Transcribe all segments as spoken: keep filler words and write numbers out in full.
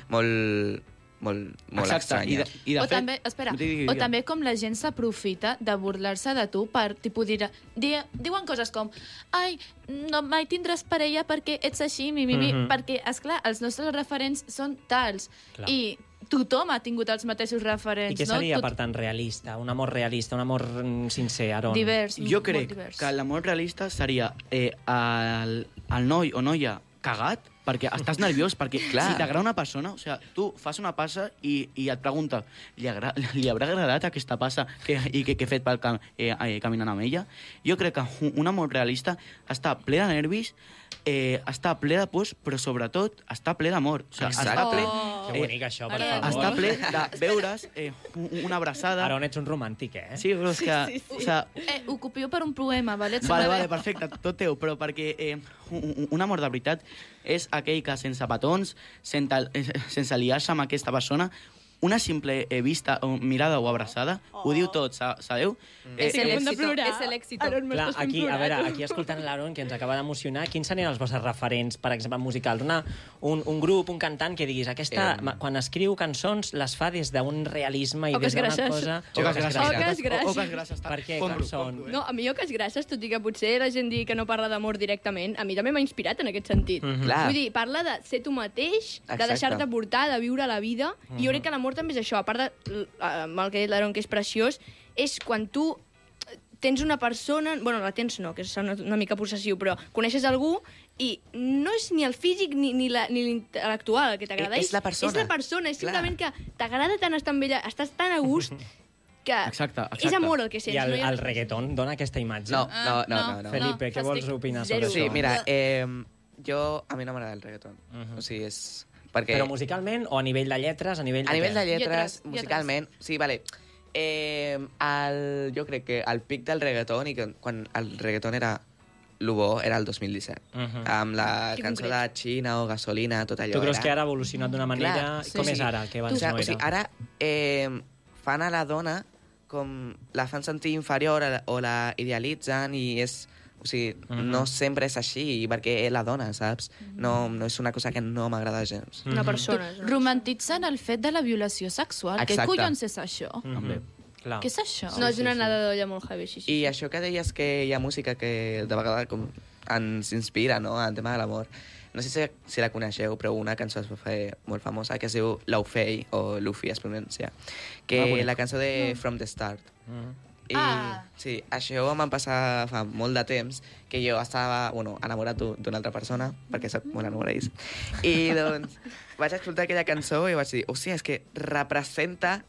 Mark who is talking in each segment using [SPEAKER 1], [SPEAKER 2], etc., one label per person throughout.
[SPEAKER 1] molt, molt, molt estranya.
[SPEAKER 2] I de, i de
[SPEAKER 3] o,
[SPEAKER 2] fet...
[SPEAKER 3] també, espera,
[SPEAKER 2] Digui, digui.
[SPEAKER 3] o també com la gent s'aprofita de burlar-se de tu per, tipus, dir, di, diuen coses com ai, no mai tindràs parella perquè ets així, mi, mi, mi,
[SPEAKER 4] Mhm.
[SPEAKER 3] perquè, esclar, els nostres referents són tals.
[SPEAKER 4] Clar.
[SPEAKER 3] I tothom ha tingut els mateixos referents.
[SPEAKER 4] I què
[SPEAKER 3] no?
[SPEAKER 4] seria,
[SPEAKER 3] Tot-
[SPEAKER 4] per tant, realista? Un amor realista, un amor mm, sincer, Aaron?
[SPEAKER 3] Divers,
[SPEAKER 2] Jo
[SPEAKER 3] molt
[SPEAKER 2] crec
[SPEAKER 3] divers.
[SPEAKER 2] que l'amor realista seria eh, el, el noi o noia cagat, perquè estàs nerviós, perquè
[SPEAKER 1] Clar.
[SPEAKER 2] si t'agrada una persona, o sigui, tu fas una passa i, i et pregunta, li, agra li haurà agradat aquesta passa que, i que, que he fet pel cam eh, eh, caminant amb ella? Jo crec que un, un amor realista està ple de nervis, eh, està ple de pors, però sobretot està ple d'amor. O sigui, està
[SPEAKER 1] Exacte.
[SPEAKER 2] ple,
[SPEAKER 3] Oh.
[SPEAKER 4] Que bonic, això, per
[SPEAKER 3] Eh,
[SPEAKER 4] favor.
[SPEAKER 2] està ple de veure's eh, una abraçada.
[SPEAKER 4] Aaron, ets un romàntic, eh?
[SPEAKER 2] Sí, però és que...
[SPEAKER 3] Sí, sí, sí.
[SPEAKER 2] O sigui,
[SPEAKER 3] Eh, ho copio per un poema, vale? Et
[SPEAKER 2] Vale,
[SPEAKER 3] sembla
[SPEAKER 2] vale,
[SPEAKER 3] bé?
[SPEAKER 2] perfecte, tot teu, però perquè eh, un, un amor de veritat és aquell que sense petons, sense, eh, sense liar-se amb aquesta persona, una simple eh, vista, o mirada o abraçada, oh. ho diu tot, sa sabeu? Eh,
[SPEAKER 3] És el
[SPEAKER 2] eh,
[SPEAKER 3] éxito,
[SPEAKER 5] plorar.
[SPEAKER 3] és l'èxito.
[SPEAKER 5] Aaron,
[SPEAKER 4] Clar,
[SPEAKER 5] m'estàs fent
[SPEAKER 4] aquí, a
[SPEAKER 5] plorar,
[SPEAKER 4] veure,
[SPEAKER 5] tu.
[SPEAKER 4] aquí escoltant l'Aaron, que ens acaba d'emocionar, quins serien els vostres referents, per exemple, musicals? Una, un, un grup, un cantant que diguis, aquesta,
[SPEAKER 1] Eh,
[SPEAKER 4] ma- quan escriu cançons, les fa des d'un realisme i
[SPEAKER 5] Oques
[SPEAKER 4] des d'una
[SPEAKER 5] grasses.
[SPEAKER 4] cosa...
[SPEAKER 2] Oques grasses.
[SPEAKER 5] Oques grasses.
[SPEAKER 2] Oques grasses.
[SPEAKER 4] Per què?
[SPEAKER 2] Compro,
[SPEAKER 4] Com són?
[SPEAKER 2] compro, eh?
[SPEAKER 5] No, a mi Oques Grasses, tot i que potser la gent digui que no parla d'amor directament, a mi també m'ha inspirat en aquest sentit.
[SPEAKER 4] Mhm.
[SPEAKER 1] Clar.
[SPEAKER 5] Vull dir, parla de ser tu mateix, de
[SPEAKER 1] Exacte.
[SPEAKER 5] deixar-te portar, de viure la vida, i jo crec que l'amor també és això, a part de l- amb el que ha dit l'Aaron, que és preciós, és quan tu tens una persona... Bueno, la tens no, que és una, una mica possessiu, però coneixes algú i no és ni el físic ni, ni la- ni l'intel·lectual el que t'agrada.
[SPEAKER 1] Eh, és la persona.
[SPEAKER 5] És la persona, és
[SPEAKER 1] Clar.
[SPEAKER 5] simplement que t'agrada tant estar amb ella, estàs tan a gust, que
[SPEAKER 2] Exacte, exacte.
[SPEAKER 5] és amor el que
[SPEAKER 4] I
[SPEAKER 5] sents.
[SPEAKER 4] el,
[SPEAKER 5] no hi ha
[SPEAKER 4] el
[SPEAKER 5] res més.
[SPEAKER 4] reggaeton dona aquesta imatge?
[SPEAKER 1] No,
[SPEAKER 3] Ah,
[SPEAKER 1] no, no,
[SPEAKER 3] no.
[SPEAKER 1] no. no.
[SPEAKER 4] Felipe, què vols
[SPEAKER 3] estic
[SPEAKER 4] opinar sobre
[SPEAKER 5] zero.
[SPEAKER 4] això?
[SPEAKER 1] Sí, mira, eh, jo... A mi no m'agrada el reggaeton.
[SPEAKER 4] Mhm.
[SPEAKER 1] O sigui, és... Perquè...
[SPEAKER 4] Però musicalment o a nivell de lletres? A nivell de,
[SPEAKER 1] A nivell
[SPEAKER 4] què?
[SPEAKER 1] de lletres,
[SPEAKER 3] Lletres,
[SPEAKER 1] musicalment... Sí, vale. Eh, el, jo crec que el pic del reggaeton, i que quan el reggaeton era lo bo, era el dos mil disset.
[SPEAKER 4] Mhm.
[SPEAKER 1] Amb la
[SPEAKER 5] Que
[SPEAKER 1] cançó
[SPEAKER 5] concret.
[SPEAKER 1] de Xina o Gasolina, tot allò.
[SPEAKER 4] Tu creus
[SPEAKER 1] era...
[SPEAKER 4] que ara ha evolucionat d'una manera...
[SPEAKER 1] Clar,
[SPEAKER 3] sí,
[SPEAKER 4] Com
[SPEAKER 3] sí.
[SPEAKER 4] és ara, que
[SPEAKER 1] O
[SPEAKER 4] abans
[SPEAKER 1] sigui,
[SPEAKER 4] no
[SPEAKER 1] o
[SPEAKER 4] era?
[SPEAKER 1] sigui, ara eh, fan a la dona com la fan sentir inferior a la- o la idealitzen i és... O sigui,
[SPEAKER 4] Mhm.
[SPEAKER 1] no sempre és així, perquè és la dona, saps? No, no és una cosa que no m'agrada gens.
[SPEAKER 5] Una
[SPEAKER 4] Mhm.
[SPEAKER 5] persona. és una
[SPEAKER 3] Romantitzen el fet de la violació sexual. Què
[SPEAKER 1] Exacte.
[SPEAKER 3] collons és això?
[SPEAKER 4] Mhm.
[SPEAKER 2] També.
[SPEAKER 4] Clar.
[SPEAKER 3] Què és això?
[SPEAKER 5] persona. No, és una anada d'olla molt heavy, sí, sí.
[SPEAKER 1] I això que deies que hi ha música que de vegades com ens inspira, no?, en tema de l'amor. No sé si, si la coneixeu, però una cançó es va fer molt famosa que es diu Laufey, o Luffy es pronuncia, que
[SPEAKER 2] Ah, bonic.
[SPEAKER 1] la cançó de From the Start.
[SPEAKER 4] Mhm.
[SPEAKER 1] I,
[SPEAKER 3] Ah.
[SPEAKER 1] sí, això em va passar fa molt de temps, que jo estava, bueno, enamorat d'un- d'una altra persona, perquè soc molt enamoradís. I, doncs, vaig escoltar aquella cançó i vaig dir, hòstia, és que representa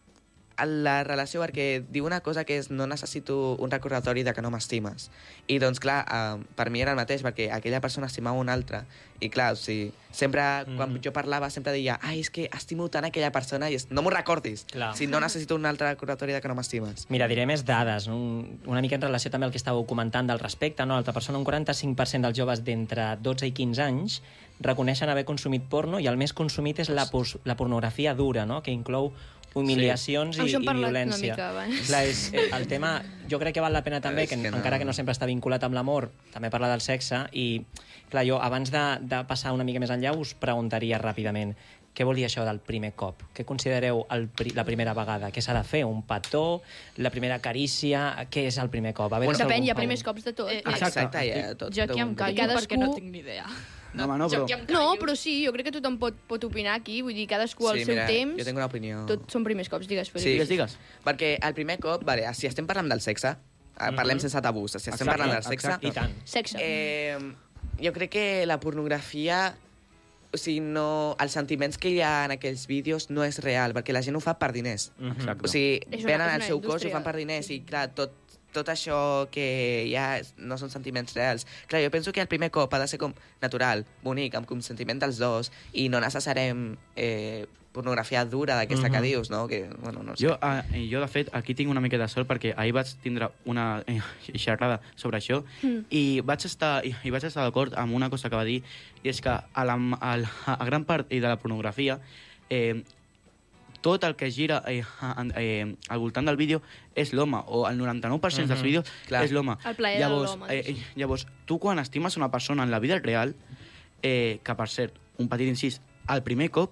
[SPEAKER 1] la relació, perquè diu una cosa que és no necessito un recordatori de que no m'estimes. I, doncs, clar, eh, per mi era el mateix, perquè aquella persona estimava una altra. I, clar, o sigui, sempre, mm. quan jo parlava, sempre deia, ai, és que estimo tant aquella persona i és, no m'ho recordis.
[SPEAKER 4] Clar.
[SPEAKER 1] Si no necessito un altre recordatori de que no m'estimes.
[SPEAKER 4] Mira, diré més dades, no? Un- una mica en relació també al que estàveu comentant del respecte, no? L'altra persona, un quaranta-cinc per cent dels joves d'entre dotze i quinze anys reconeixen haver consumit porno i el més consumit és la, pos- la pornografia dura, no? Que inclou humiliacions
[SPEAKER 5] Amb
[SPEAKER 4] i,
[SPEAKER 5] això hem
[SPEAKER 4] i
[SPEAKER 5] parlat una
[SPEAKER 4] violència.
[SPEAKER 5] mica abans.
[SPEAKER 4] Clar, és, eh, el tema, jo crec que val la pena també,
[SPEAKER 1] És
[SPEAKER 4] que,
[SPEAKER 1] que no.
[SPEAKER 4] encara que no sempre està vinculat amb l'amor, també parlar del sexe, i clar, jo abans de, de passar una mica més enllà us preguntaria ràpidament què vol dir això del primer cop? Què considereu el, pri- la primera vegada? Què s'ha de fer? Un petó? La primera carícia? Què és el primer cop? A veure si
[SPEAKER 5] Depèn,
[SPEAKER 4] algú
[SPEAKER 5] hi ha
[SPEAKER 4] fa un-
[SPEAKER 5] primers cops de tot.
[SPEAKER 3] Eh,
[SPEAKER 2] Exacte.
[SPEAKER 1] Exacte, ja, tot.
[SPEAKER 3] Jo aquí em
[SPEAKER 1] un-
[SPEAKER 3] callo
[SPEAKER 5] Cadascú-
[SPEAKER 3] perquè no tinc ni idea.
[SPEAKER 2] No, home, no, però...
[SPEAKER 5] No, però sí, jo crec que tothom pot, pot opinar aquí, vull dir, cadascú al
[SPEAKER 1] Sí,
[SPEAKER 5] seu
[SPEAKER 1] mira,
[SPEAKER 5] temps,
[SPEAKER 1] jo tinc una opinió.
[SPEAKER 5] tot són primers cops, digues, Felip.
[SPEAKER 1] Sí.
[SPEAKER 2] Digues, digues.
[SPEAKER 1] Perquè el primer cop, vale, si estem parlant del sexe, eh, parlem
[SPEAKER 4] Mhm.
[SPEAKER 1] sense tabús, si estem
[SPEAKER 2] Exacte,
[SPEAKER 1] parlant del sexe,
[SPEAKER 2] exacte.
[SPEAKER 4] I tant.
[SPEAKER 5] Sexe.
[SPEAKER 1] eh, jo crec que la pornografia, o sigui, no, els sentiments que hi ha en aquells vídeos no és real, perquè la gent ho fa per diners.
[SPEAKER 4] Mhm.
[SPEAKER 2] Exacte.
[SPEAKER 1] O sigui,
[SPEAKER 5] És una-
[SPEAKER 1] venen
[SPEAKER 5] és
[SPEAKER 1] el
[SPEAKER 5] una
[SPEAKER 1] seu cos i ho
[SPEAKER 5] indústria.
[SPEAKER 1] fan per diners, i clar, tot, tot això que hi ha és- no són sentiments reals. Clar, jo penso que el primer cop ha de ser com natural, bonic, amb consentiment dels dos, i no necessitarem eh, pornografia dura d'aquesta
[SPEAKER 4] Mhm.
[SPEAKER 1] que dius, no? Que, bueno, no sé.
[SPEAKER 2] Jo, eh, jo, de fet, aquí tinc una mica de sort perquè ahir vaig tindre una eh, xerrada sobre això
[SPEAKER 5] Mm.
[SPEAKER 2] i vaig estar, i, i vaig estar d'acord amb una cosa que va dir, i és que a, la, a, la, a gran part de la pornografia eh, tot el que gira eh, eh, al voltant del vídeo és l'home, o el noranta-nou per cent dels
[SPEAKER 4] Mhm.
[SPEAKER 2] vídeos
[SPEAKER 1] Clar.
[SPEAKER 2] és l'home.
[SPEAKER 5] El plaer de
[SPEAKER 2] Llavors,
[SPEAKER 5] l'home,
[SPEAKER 2] eh,
[SPEAKER 5] sí.
[SPEAKER 2] llavors, tu quan estimes una persona en la vida real, eh, que per cert, un petit incís, al primer cop